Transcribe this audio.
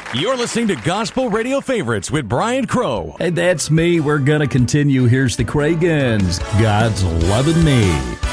You're listening to Gospel Radio Favorites with Brian Crow. Hey, that's me. We're going to continue. Here's the Cragans. God's Loving Me.